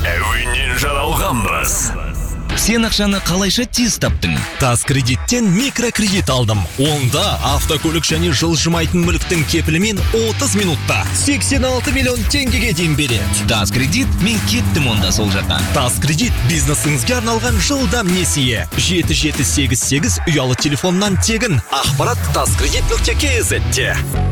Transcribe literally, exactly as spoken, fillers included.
әуеннен жаралғанбыз. Сен ақшаны қалайша тез таптың? Тас кредиттен микрокредит алдым. Онда автокөлік және жылжымайтын мүліктің кепілімен отыз минутта сексен алты миллион теңгеге дейін береді. Тас кредит, мен кеттім онда сол жаққа. Тас кредит бизнесіңізге арналған жылдам несие. жеті жеті сегіз сегіз ұялы телефоннан тегін. Ақпарат таскредит нүкте кз-те.